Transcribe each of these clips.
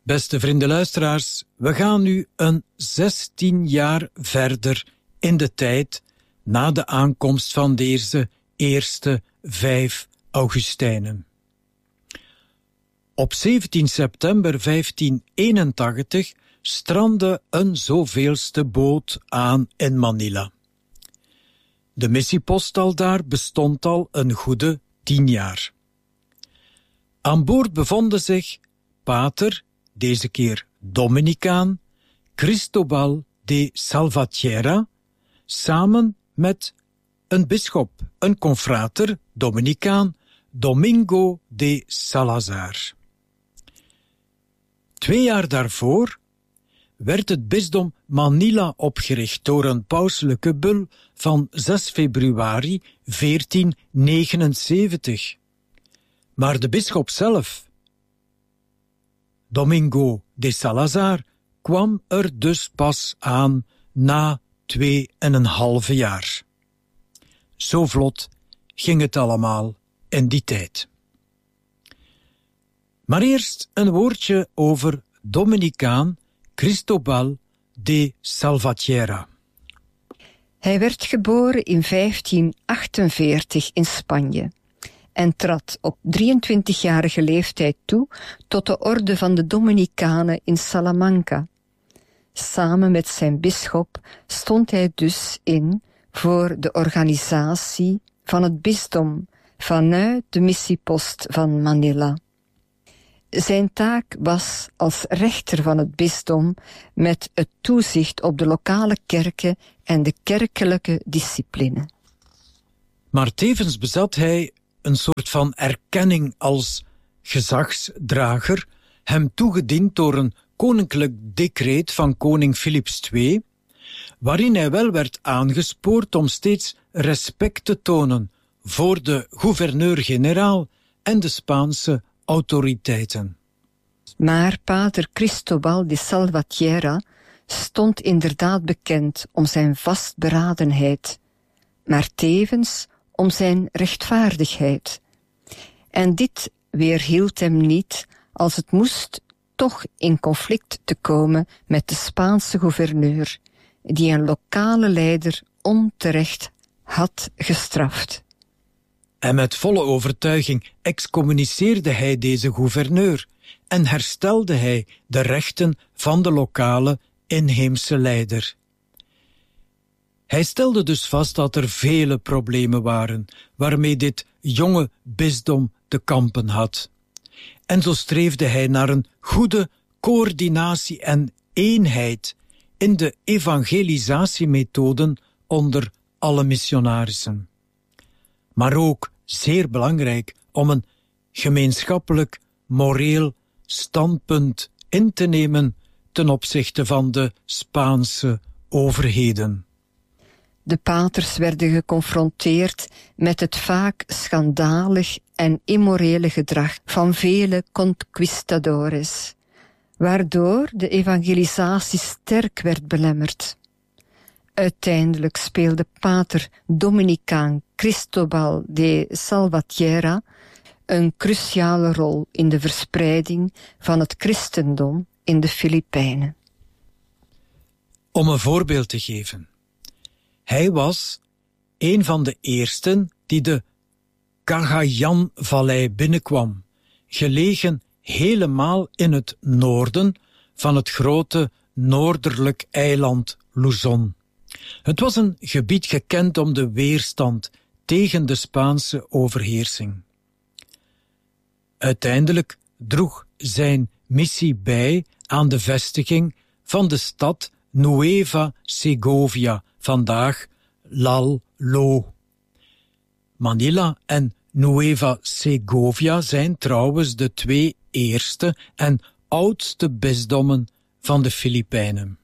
Beste vrienden luisteraars, we gaan nu een 16 jaar verder in de tijd na de aankomst van deze eerste 5 Augustijnen. Op 17 september 1581 strandde een zoveelste boot aan in Manila. De missiepost aldaar bestond al een goede 10 jaar. Aan boord bevonden zich pater, deze keer Dominicaan, Cristobal de Salvatierra, samen met een bisschop, een confrater, Dominicaan, Domingo de Salazar. 2 jaar daarvoor werd het bisdom Manila opgericht door een pauselijke bul van 6 februari 1479. Maar de bisschop zelf, Domingo de Salazar, kwam er dus pas aan na 2,5 jaar. Zo vlot ging het allemaal in die tijd. Maar eerst een woordje over Dominicaan Cristobal de Salvatierra. Hij werd geboren in 1548 in Spanje en trad op 23-jarige leeftijd toe tot de orde van de Dominicanen in Salamanca. Samen met zijn bisschop stond hij dus in voor de organisatie van het bisdom vanuit de missiepost van Manila. Zijn taak was als rechter van het bisdom met het toezicht op de lokale kerken en de kerkelijke discipline. Maar tevens bezat hij een soort van erkenning als gezagsdrager, hem toegediend door een koninklijk decreet van koning Philips II, waarin hij wel werd aangespoord om steeds respect te tonen voor de gouverneur-generaal en de Spaanse autoriteiten. Maar pater Cristobal de Salvatierra stond inderdaad bekend om zijn vastberadenheid, maar tevens om zijn rechtvaardigheid. En dit weerhield hem niet, als het moest, toch in conflict te komen met de Spaanse gouverneur, die een lokale leider onterecht had gestraft. En met volle overtuiging excommuniceerde hij deze gouverneur en herstelde hij de rechten van de lokale inheemse leider. Hij stelde dus vast dat er vele problemen waren waarmee dit jonge bisdom te kampen had. En zo streefde hij naar een goede coördinatie en eenheid in de evangelisatiemethoden onder alle missionarissen. Maar ook, zeer belangrijk, om een gemeenschappelijk, moreel standpunt in te nemen ten opzichte van de Spaanse overheden. De paters werden geconfronteerd met het vaak schandalig en immorele gedrag van vele conquistadores, waardoor de evangelisatie sterk werd belemmerd. Uiteindelijk speelde pater Dominicaan Cristobal de Salvatierra een cruciale rol in de verspreiding van het christendom in de Filipijnen. Om een voorbeeld te geven. Hij was een van de eersten die de Cagayan-vallei binnenkwam, gelegen helemaal in het noorden van het grote noorderlijk eiland Luzon. Het was een gebied gekend om de weerstand tegen de Spaanse overheersing. Uiteindelijk droeg zijn missie bij aan de vestiging van de stad Nueva Segovia, vandaag Lalo. Manila en Nueva Segovia zijn trouwens de 2 eerste en oudste bisdommen van de Filipijnen.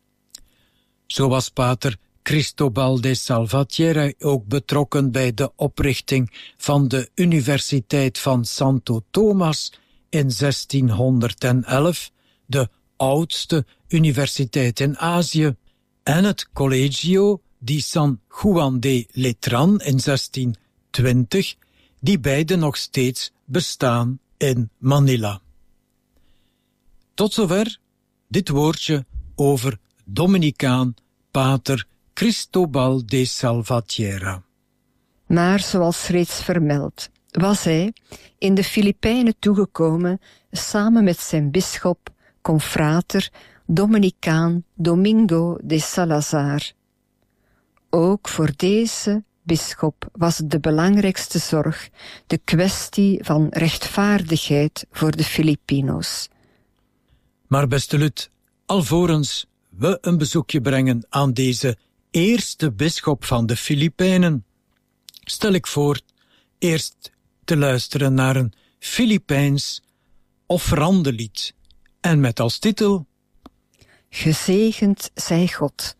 Zo was pater Cristobal de Salvatierra ook betrokken bij de oprichting van de Universiteit van Santo Tomas in 1611, de oudste universiteit in Azië, en het Colegio di San Juan de Letran in 1620, die beide nog steeds bestaan in Manila. Tot zover dit woordje over Dominicaan Pater Cristobal de Salvatierra. Maar zoals reeds vermeld, was hij in de Filipijnen toegekomen samen met zijn bisschop, confrater, Dominicaan Domingo de Salazar. Ook voor deze bisschop was de belangrijkste zorg de kwestie van rechtvaardigheid voor de Filipino's. Maar beste Lut, alvorens we een bezoekje brengen aan deze eerste bisschop van de Filipijnen, stel ik voor eerst te luisteren naar een Filipijns offerandelied en met als titel: Gezegend zij God,